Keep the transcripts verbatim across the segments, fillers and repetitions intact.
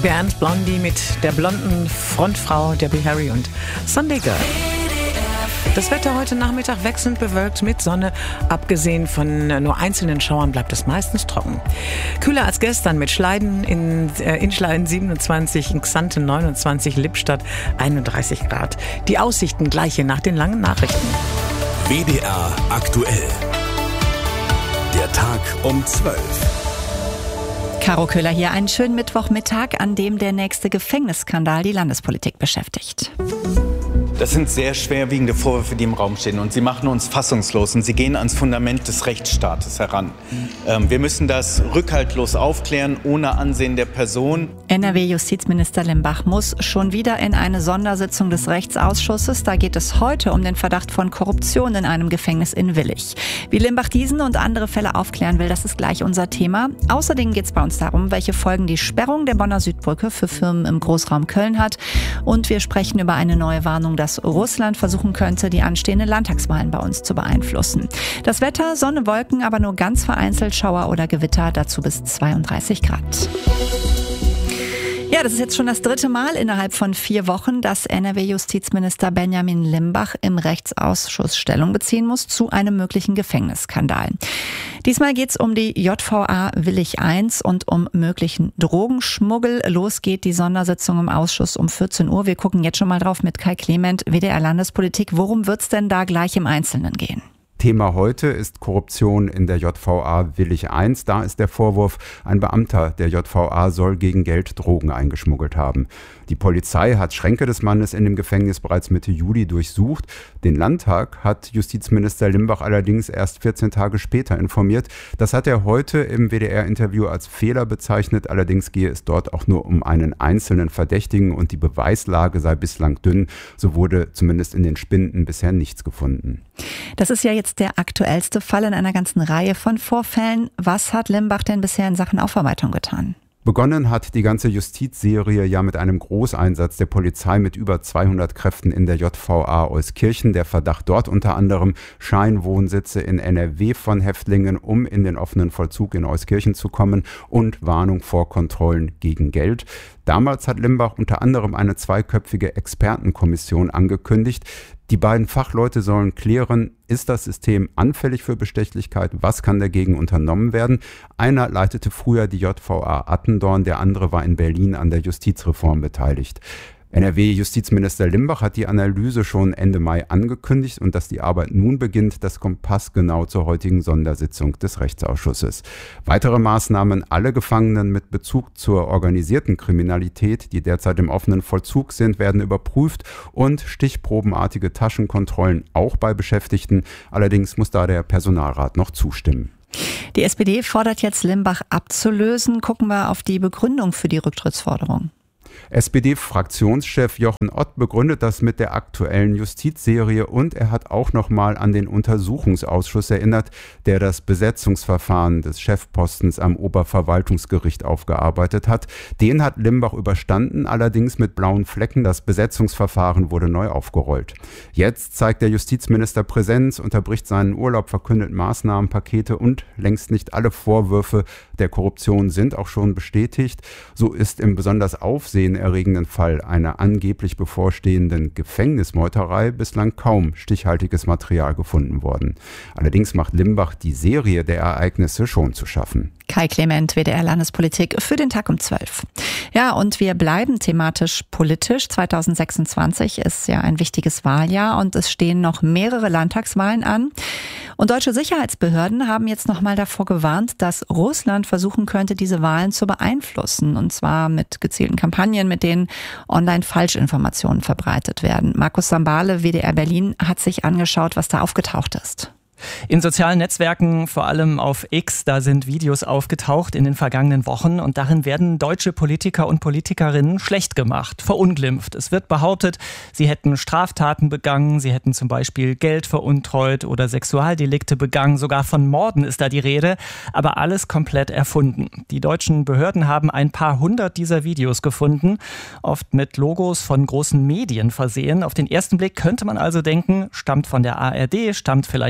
Band Blondie mit der blonden Frontfrau Debbie Harry und Sunday Girl. Das Wetter heute Nachmittag wechselnd bewölkt mit Sonne. Abgesehen von nur einzelnen Schauern bleibt es meistens trocken. Kühler als gestern mit Schleiden in äh, Inschleiden siebenundzwanzig, in Xanten neunundzwanzig, Lippstadt einunddreißig Grad. Die Aussichten gleiche nach den langen Nachrichten. W D R aktuell. Der Tag um zwölf. Caro Köhler hier, einen schönen Mittwochmittag, an dem der nächste Gefängnisskandal die Landespolitik beschäftigt. Das sind sehr schwerwiegende Vorwürfe, die im Raum stehen, und sie machen uns fassungslos und sie gehen ans Fundament des Rechtsstaates heran. Ähm, wir müssen das rückhaltlos aufklären, ohne Ansehen der Person. N R W-Justizminister Limbach muss schon wieder in eine Sondersitzung des Rechtsausschusses. Da geht es heute um den Verdacht von Korruption in einem Gefängnis in Willich. Wie Limbach diesen und andere Fälle aufklären will, das ist gleich unser Thema. Außerdem geht es bei uns darum, welche Folgen die Sperrung der Bonner Südbrücke für Firmen im Großraum Köln hat. Und wir sprechen über eine neue Warnung, dass Russland versuchen könnte, die anstehenden Landtagswahlen bei uns zu beeinflussen. Das Wetter, Sonne, Wolken, aber nur ganz vereinzelt Schauer oder Gewitter, dazu bis zweiunddreißig Grad. Ja, das ist jetzt schon das dritte Mal innerhalb von vier Wochen, dass N R W-Justizminister Benjamin Limbach im Rechtsausschuss Stellung beziehen muss zu einem möglichen Gefängnisskandal. Diesmal geht es um die J V A Willich eins und um möglichen Drogenschmuggel. Los geht die Sondersitzung im Ausschuss um vierzehn Uhr. Wir gucken jetzt schon mal drauf mit Kai Clement, W D R Landespolitik. Worum wird es denn da gleich im Einzelnen gehen? Thema heute ist Korruption in der J V A Willich eins. Da ist der Vorwurf, ein Beamter der J V A soll gegen Geld Drogen eingeschmuggelt haben. Die Polizei hat Schränke des Mannes in dem Gefängnis bereits Mitte Juli durchsucht. Den Landtag hat Justizminister Limbach allerdings erst vierzehn Tage später informiert. Das hat er heute im W D R-Interview als Fehler bezeichnet. Allerdings gehe es dort auch nur um einen einzelnen Verdächtigen und die Beweislage sei bislang dünn. So wurde zumindest in den Spinden bisher nichts gefunden. Das ist ja jetzt der aktuellste Fall in einer ganzen Reihe von Vorfällen. Was hat Limbach denn bisher in Sachen Aufarbeitung getan? Begonnen hat die ganze Justizserie ja mit einem Großeinsatz der Polizei mit über zweihundert Kräften in der J V A Euskirchen. Der Verdacht dort unter anderem Scheinwohnsitze in N R W von Häftlingen, um in den offenen Vollzug in Euskirchen zu kommen, und Warnung vor Kontrollen gegen Geld. Damals hat Limbach unter anderem eine zweiköpfige Expertenkommission angekündigt. Die beiden Fachleute sollen klären, ist das System anfällig für Bestechlichkeit? Was kann dagegen unternommen werden? Einer leitete früher die J V A Attendorn, der andere war in Berlin an der Justizreform beteiligt. N R W-Justizminister Limbach hat die Analyse schon Ende Mai angekündigt, und dass die Arbeit nun beginnt, das kommt passgenau zur heutigen Sondersitzung des Rechtsausschusses. Weitere Maßnahmen: Alle Gefangenen mit Bezug zur organisierten Kriminalität, die derzeit im offenen Vollzug sind, werden überprüft, und stichprobenartige Taschenkontrollen auch bei Beschäftigten. Allerdings muss da der Personalrat noch zustimmen. Die S P D fordert jetzt, Limbach abzulösen. Gucken wir auf die Begründung für die Rücktrittsforderung. S P D-Fraktionschef Jochen Ott begründet das mit der aktuellen Justizserie, und er hat auch nochmal an den Untersuchungsausschuss erinnert, der das Besetzungsverfahren des Chefpostens am Oberverwaltungsgericht aufgearbeitet hat. Den hat Limbach überstanden, allerdings mit blauen Flecken. Das Besetzungsverfahren wurde neu aufgerollt. Jetzt zeigt der Justizminister Präsenz, unterbricht seinen Urlaub, verkündet Maßnahmenpakete, und längst nicht alle Vorwürfe der Korruption sind auch schon bestätigt. So ist im besonders aufsehenerregenden Fall einer angeblich bevorstehenden Gefängnismeuterei bislang kaum stichhaltiges Material gefunden worden. Allerdings macht Limbach die Serie der Ereignisse schon zu schaffen. Kai Clement, W D R Landespolitik, für den Tag um zwölf. Ja, und wir bleiben thematisch politisch. zweitausendsechsundzwanzig ist ja ein wichtiges Wahljahr, und es stehen noch mehrere Landtagswahlen an. Und deutsche Sicherheitsbehörden haben jetzt nochmal davor gewarnt, dass Russland versuchen könnte, diese Wahlen zu beeinflussen. Und zwar mit gezielten Kampagnen, mit denen online Falschinformationen verbreitet werden. Markus Sambale, W D R Berlin, hat sich angeschaut, was da aufgetaucht ist. In sozialen Netzwerken, vor allem auf X, da sind Videos aufgetaucht in den vergangenen Wochen, und darin werden deutsche Politiker und Politikerinnen schlecht gemacht, verunglimpft. Es wird behauptet, sie hätten Straftaten begangen, sie hätten zum Beispiel Geld veruntreut oder Sexualdelikte begangen, sogar von Morden ist da die Rede, aber alles komplett erfunden. Die deutschen Behörden haben ein paar hundert dieser Videos gefunden, oft mit Logos von großen Medien versehen. Auf den ersten Blick könnte man also denken, stammt von der A R D, stammt vielleicht von der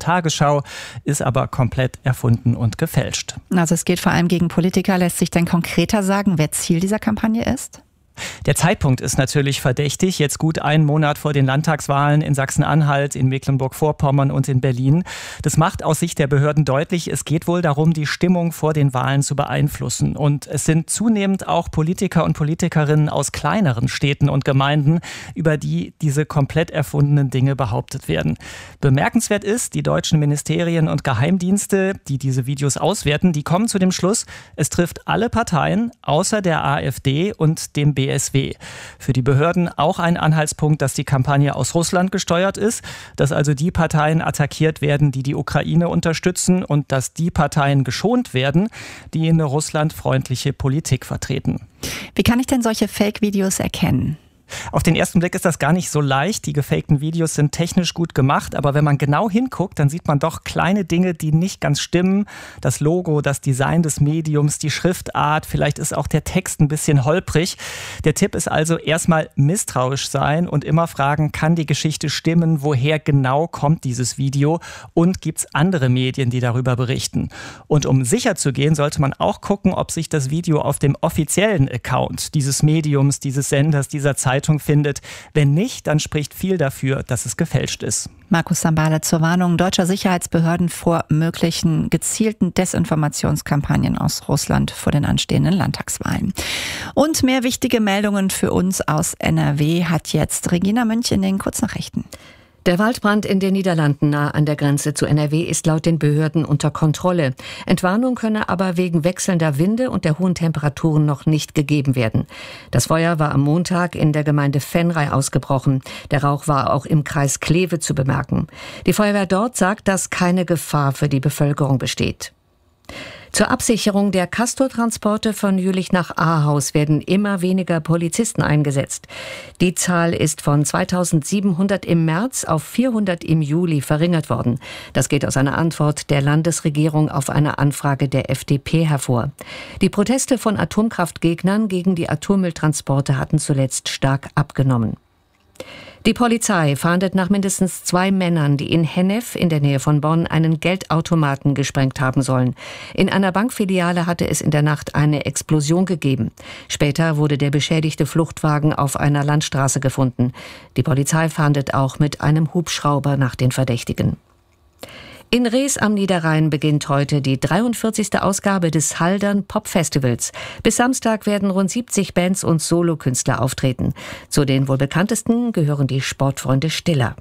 Tagesschau, ist aber komplett erfunden und gefälscht. Also es geht vor allem gegen Politiker. Lässt sich denn konkreter sagen, wer Ziel dieser Kampagne ist? Der Zeitpunkt ist natürlich verdächtig, jetzt gut einen Monat vor den Landtagswahlen in Sachsen-Anhalt, in Mecklenburg-Vorpommern und in Berlin. Das macht aus Sicht der Behörden deutlich, es geht wohl darum, die Stimmung vor den Wahlen zu beeinflussen. Und es sind zunehmend auch Politiker und Politikerinnen aus kleineren Städten und Gemeinden, über die diese komplett erfundenen Dinge behauptet werden. Bemerkenswert ist, die deutschen Ministerien und Geheimdienste, die diese Videos auswerten, die kommen zu dem Schluss, es trifft alle Parteien außer der AfD und dem B S W. Für die Behörden auch ein Anhaltspunkt, dass die Kampagne aus Russland gesteuert ist, dass also die Parteien attackiert werden, die die Ukraine unterstützen und dass die Parteien geschont werden, die eine russlandfreundliche Politik vertreten. Wie kann ich denn solche Fake-Videos erkennen? Auf den ersten Blick ist das gar nicht so leicht. Die gefakten Videos sind technisch gut gemacht, aber wenn man genau hinguckt, dann sieht man doch kleine Dinge, die nicht ganz stimmen. Das Logo, das Design des Mediums, die Schriftart, vielleicht ist auch der Text ein bisschen holprig. Der Tipp ist also erstmal misstrauisch sein und immer fragen, kann die Geschichte stimmen? Woher genau kommt dieses Video? Und gibt es andere Medien, die darüber berichten? Und um sicher zu gehen, sollte man auch gucken, ob sich das Video auf dem offiziellen Account dieses Mediums, dieses Senders, dieser Zeitung findet. Wenn nicht, dann spricht viel dafür, dass es gefälscht ist. Markus Sambale zur Warnung deutscher Sicherheitsbehörden vor möglichen gezielten Desinformationskampagnen aus Russland vor den anstehenden Landtagswahlen. Und mehr wichtige Meldungen für uns aus N R W hat jetzt Regina Münch in den Kurznachrichten. Der Waldbrand in den Niederlanden nahe an der Grenze zu N R W ist laut den Behörden unter Kontrolle. Entwarnung könne aber wegen wechselnder Winde und der hohen Temperaturen noch nicht gegeben werden. Das Feuer war am Montag in der Gemeinde Venray ausgebrochen. Der Rauch war auch im Kreis Kleve zu bemerken. Die Feuerwehr dort sagt, dass keine Gefahr für die Bevölkerung besteht. Zur Absicherung der Castortransporte von Jülich nach Ahaus werden immer weniger Polizisten eingesetzt. Die Zahl ist von zweitausendsiebenhundert im März auf vierhundert im Juli verringert worden. Das geht aus einer Antwort der Landesregierung auf eine Anfrage der F D P hervor. Die Proteste von Atomkraftgegnern gegen die Atommülltransporte hatten zuletzt stark abgenommen. Die Polizei fahndet nach mindestens zwei Männern, die in Hennef in der Nähe von Bonn einen Geldautomaten gesprengt haben sollen. In einer Bankfiliale hatte es in der Nacht eine Explosion gegeben. Später wurde der beschädigte Fluchtwagen auf einer Landstraße gefunden. Die Polizei fahndet auch mit einem Hubschrauber nach den Verdächtigen. In Rees am Niederrhein beginnt heute die dreiundvierzigste Ausgabe des Haldern Pop Festivals. Bis Samstag werden rund siebzig Bands und Solokünstler auftreten. Zu den wohl bekanntesten gehören die Sportfreunde Stiller.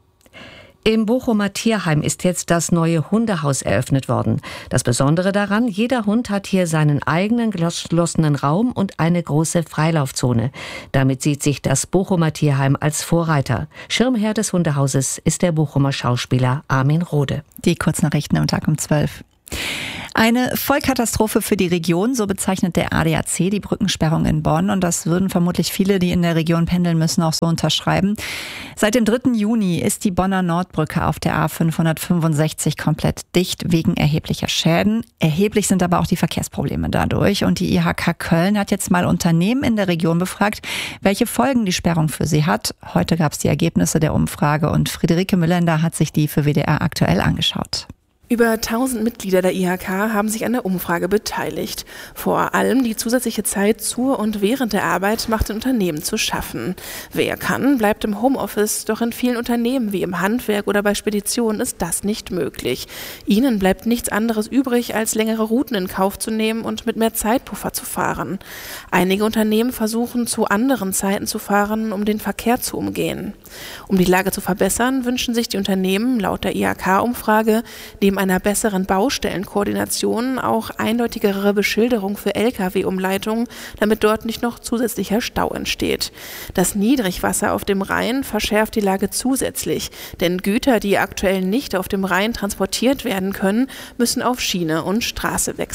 Im Bochumer Tierheim ist jetzt das neue Hundehaus eröffnet worden. Das Besondere daran, jeder Hund hat hier seinen eigenen geschlossenen Raum und eine große Freilaufzone. Damit sieht sich das Bochumer Tierheim als Vorreiter. Schirmherr des Hundehauses ist der Bochumer Schauspieler Armin Rohde. Die Kurznachrichten am Tag um zwölf. Eine Vollkatastrophe für die Region, so bezeichnet der A D A C die Brückensperrung in Bonn. Und das würden vermutlich viele, die in der Region pendeln müssen, auch so unterschreiben. Seit dem dritten Juni ist die Bonner Nordbrücke auf der A fünfhundertfünfundsechzig komplett dicht wegen erheblicher Schäden. Erheblich sind aber auch die Verkehrsprobleme dadurch. Und die I H K Köln hat jetzt mal Unternehmen in der Region befragt, welche Folgen die Sperrung für sie hat. Heute gab es die Ergebnisse der Umfrage und Friederike Müllender hat sich die für W D R aktuell angeschaut. Über tausend Mitglieder der I H K haben sich an der Umfrage beteiligt. Vor allem die zusätzliche Zeit zur und während der Arbeit macht den Unternehmen zu schaffen. Wer kann, bleibt im Homeoffice, doch in vielen Unternehmen wie im Handwerk oder bei Speditionen ist das nicht möglich. Ihnen bleibt nichts anderes übrig, als längere Routen in Kauf zu nehmen und mit mehr Zeitpuffer zu fahren. Einige Unternehmen versuchen, zu anderen Zeiten zu fahren, um den Verkehr zu umgehen. Um die Lage zu verbessern, wünschen sich die Unternehmen laut der I H K-Umfrage neben einer besseren Baustellenkoordination auch eindeutigere Beschilderung für L K W-Umleitungen, damit dort nicht noch zusätzlicher Stau entsteht. Das Niedrigwasser auf dem Rhein verschärft die Lage zusätzlich, denn Güter, die aktuell nicht auf dem Rhein transportiert werden können, müssen auf Schiene und Straße wechseln.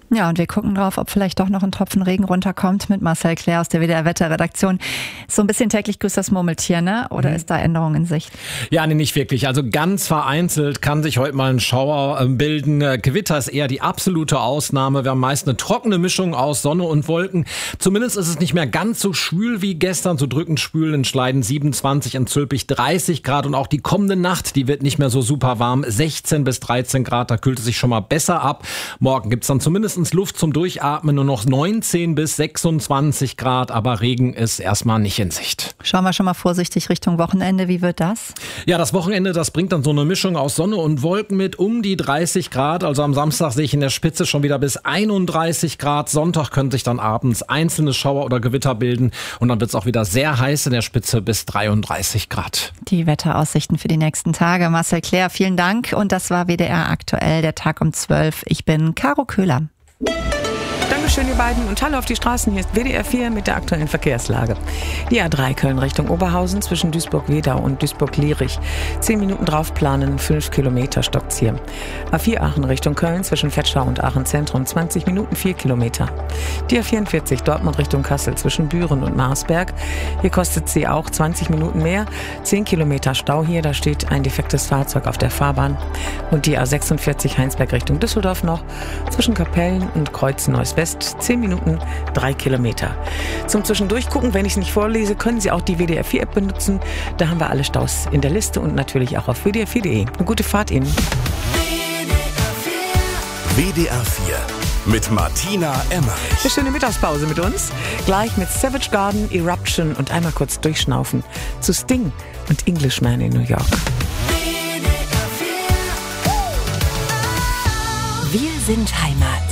Ja, und wir gucken drauf, ob vielleicht doch noch ein Tropfen Regen runterkommt mit Marcel Claire aus der W D R-Wetterredaktion. So ein bisschen täglich grüßt das Murmeltier, ne? Oder mhm. ist da Änderung in Sicht? Ja, nee, nicht wirklich. Also ganz vereinzelt kann sich heute mal ein Schauer bilden. Gewitter ist eher die absolute Ausnahme. Wir haben meist eine trockene Mischung aus Sonne und Wolken. Zumindest ist es nicht mehr ganz so schwül wie gestern. So drückend schwül in Schleiden siebenundzwanzig, in Zülpich dreißig Grad. Und auch die kommende Nacht, die wird nicht mehr so super warm. sechzehn bis dreizehn Grad, da kühlt es sich schon mal besser ab. Morgen gibt's dann zumindest Luft zum Durchatmen, nur noch neunzehn bis sechsundzwanzig Grad, aber Regen ist erstmal nicht in Sicht. Schauen wir schon mal vorsichtig Richtung Wochenende, wie wird das? Ja, das Wochenende, das bringt dann so eine Mischung aus Sonne und Wolken mit um die dreißig Grad, also am Samstag sehe ich in der Spitze schon wieder bis einunddreißig Grad, Sonntag können sich dann abends einzelne Schauer oder Gewitter bilden und dann wird es auch wieder sehr heiß in der Spitze bis dreiunddreißig Grad. Die Wetteraussichten für die nächsten Tage. Marcel Claire, vielen Dank und das war W D R aktuell, der Tag um zwölf. Ich bin Caro Köhler. Dankeschön, ihr beiden. Und hallo auf die Straßen. Hier ist W D R vier mit der aktuellen Verkehrslage. Die A drei Köln Richtung Oberhausen zwischen Duisburg-Wedau und Duisburg-Lierich. Zehn Minuten draufplanen, fünf Kilometer stockt's hier. A vier Aachen Richtung Köln zwischen Vetschau und Aachen Zentrum. zwanzig Minuten, vier Kilometer. Die A vierundvierzig Dortmund Richtung Kassel zwischen Büren und Marsberg. Hier kostet sie auch zwanzig Minuten mehr. zehn Kilometer Stau hier. Da steht ein defektes Fahrzeug auf der Fahrbahn. Und die A sechsundvierzig Heinsberg Richtung Düsseldorf noch zwischen Kapellen und Kreuzen-Neuss-West. zehn Minuten, drei Kilometer. Zum Zwischendurchgucken, wenn ich es nicht vorlese, können Sie auch die W D R vier App benutzen. Da haben wir alle Staus in der Liste und natürlich auch auf w d r vier punkt de. Eine gute Fahrt Ihnen. W D R vier mit Martina Emmerich. Eine schöne Mittagspause mit uns. Gleich mit Savage Garden, Eruption und einmal kurz durchschnaufen zu Sting und Englishman in New York. Wir sind Heimat.